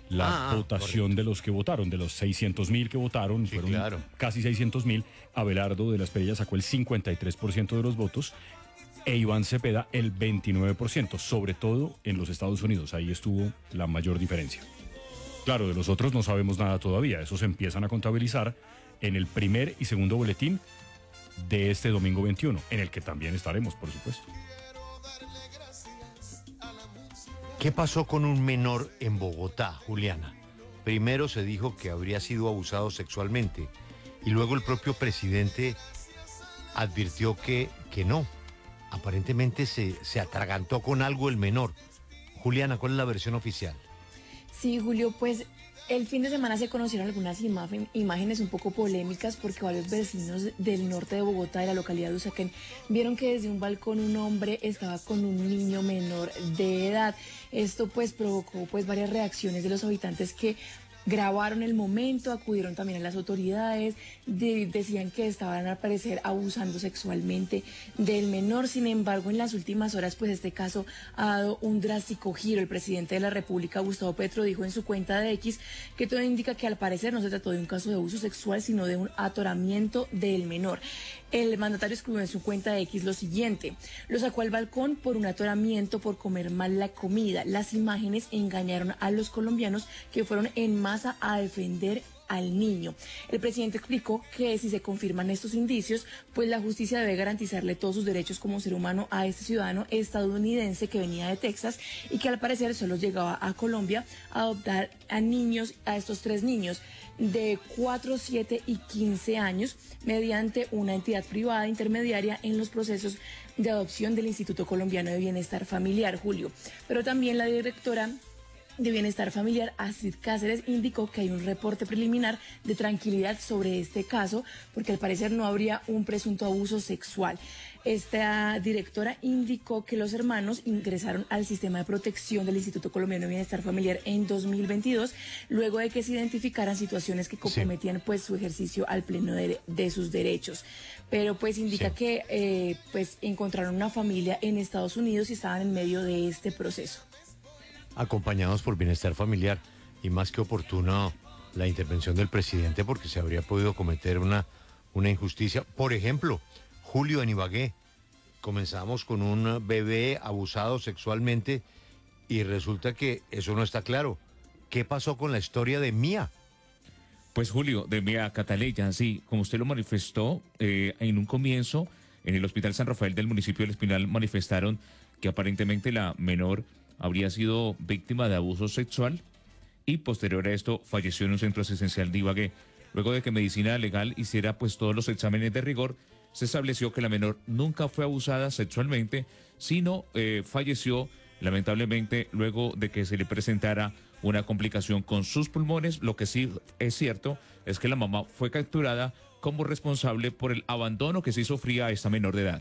la votación correcto. de los que votaron, de los 600.000 que votaron, Sí, fueron claro. casi 600.000. Abelardo de la Espriella sacó el 53% de los votos e Iván Cepeda el 29%, sobre todo en los Estados Unidos. Ahí estuvo la mayor diferencia. Claro, de los otros no sabemos nada todavía. Esos se empiezan a contabilizar en el primer y segundo boletín de este domingo 21, en el que también estaremos, por supuesto. ¿Qué pasó con un menor en Bogotá, Juliana? Primero se dijo que habría sido abusado sexualmente y luego el propio presidente advirtió que no. Aparentemente se atragantó con algo el menor. Juliana, ¿cuál es la versión oficial? Sí, Julio, pues el fin de semana se conocieron algunas imágenes un poco polémicas porque varios vecinos del norte de Bogotá, de la localidad de Usaquén, vieron que desde un balcón un hombre estaba con un niño menor de edad. Esto pues provocó pues varias reacciones de los habitantes que grabaron el momento, acudieron también a las autoridades, decían que estaban al parecer abusando sexualmente del menor. Sin embargo, en las últimas horas, pues este caso ha dado un drástico giro. El presidente de la República, Gustavo Petro, dijo en su cuenta de X que todo indica que al parecer no se trató de un caso de abuso sexual, sino de un atoramiento del menor. El mandatario escribió en su cuenta de X lo siguiente: lo sacó al balcón por un atoramiento, por comer mal la comida. Las imágenes engañaron a los colombianos que fueron en masa a defender al niño. El presidente explicó que si se confirman estos indicios, pues la justicia debe garantizarle todos sus derechos como ser humano a este ciudadano estadounidense que venía de Texas y que al parecer solo llegaba a Colombia a adoptar a niños, a estos 3 niños de 4, 7 y 15 años mediante una entidad privada intermediaria en los procesos de adopción del Instituto Colombiano de Bienestar Familiar, Julio. Pero también la directora de Bienestar Familiar, Astrid Cáceres, indicó que hay un reporte preliminar de tranquilidad sobre este caso, porque al parecer no habría un presunto abuso sexual. Esta directora indicó que los hermanos ingresaron al sistema de protección del Instituto Colombiano de Bienestar Familiar en 2022, luego de que se identificaran situaciones que comprometían pues su ejercicio al pleno de sus derechos. Pero pues indica que pues encontraron una familia en Estados Unidos y estaban en medio de este proceso. Acompañados por Bienestar Familiar, y más que oportuna la intervención del presidente porque se habría podido cometer una injusticia. Por ejemplo, Julio, en Ibagué, comenzamos con un bebé abusado sexualmente y resulta que eso no está claro. ¿Qué pasó con la historia de Mía? Pues Julio, de Mía Cataleya, sí, como usted lo manifestó, en un comienzo, en el Hospital San Rafael del municipio del Espinal manifestaron que aparentemente la menor habría sido víctima de abuso sexual y posterior a esto falleció en un centro asistencial de Ibagué. Luego de que Medicina Legal hiciera pues todos los exámenes de rigor, se estableció que la menor nunca fue abusada sexualmente, sino falleció lamentablemente luego de que se le presentara una complicación con sus pulmones. Lo que sí es cierto es que la mamá fue capturada como responsable por el abandono que sí sufría a esta menor de edad.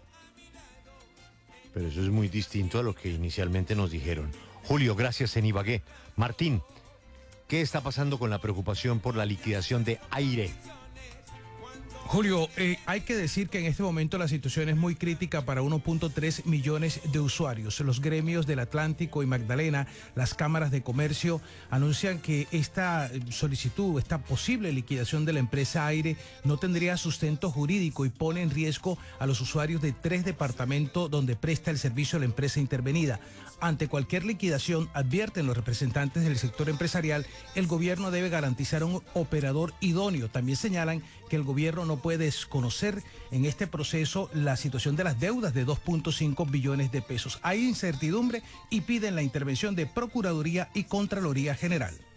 Pero eso es muy distinto a lo que inicialmente nos dijeron. Julio, gracias en Ibagué. Martín, ¿qué está pasando con la preocupación por la liquidación de Aire? Julio, hay que decir que en este momento la situación es muy crítica para 1.3 millones de usuarios. Los gremios del Atlántico y Magdalena, las cámaras de comercio, anuncian que esta solicitud, esta posible liquidación de la empresa Aire no tendría sustento jurídico y pone en riesgo a los usuarios de 3 departamentos donde presta el servicio la empresa intervenida. Ante cualquier liquidación, advierten los representantes del sector empresarial, el gobierno debe garantizar un operador idóneo. También señalan que el gobierno no puede desconocer en este proceso la situación de las deudas de 2.5 billones de pesos. Hay incertidumbre y piden la intervención de Procuraduría y Contraloría General.